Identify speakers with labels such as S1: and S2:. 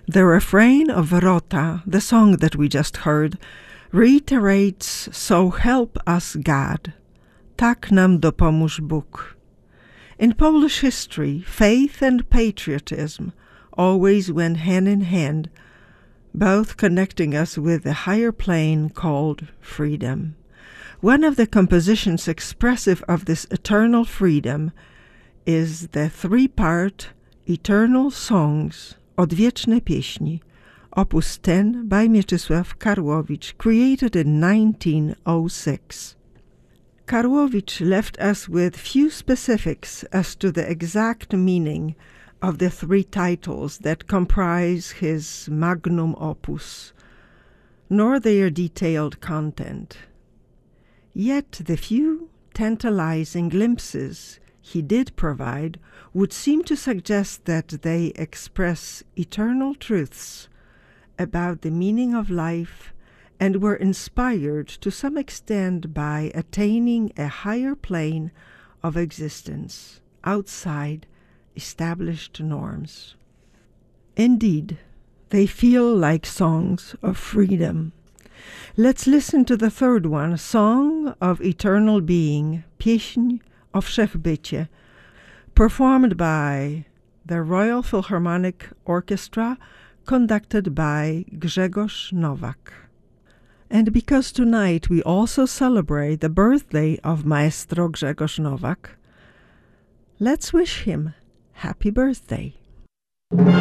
S1: The refrain of Rota, the song that we just heard, reiterates, "So help us God, tak nam dopomóż Bóg." In Polish history, faith and patriotism always went hand in hand, both connecting us with the higher plane called freedom. One of the compositions expressive of this eternal freedom is the three-part Eternal Songs, Odwieczne Pieśni, Opus 10 by Mieczysław Karłowicz, created in 1906. Karłowicz left us with few specifics as to the exact meaning of the three titles that comprise his magnum opus, nor their detailed content. Yet the few tantalizing glimpses he did provide would seem to suggest that they express eternal truths about the meaning of life and were inspired to some extent by attaining a higher plane of existence outside established norms. Indeed, they feel like songs of freedom. Let's listen to the third one, Song of Eternal Being, Pieśń o Wszechbycie, performed by the Royal Philharmonic Orchestra, conducted by Grzegorz Nowak. And because tonight we also celebrate the birthday of Maestro Grzegorz Nowak, let's wish him happy birthday.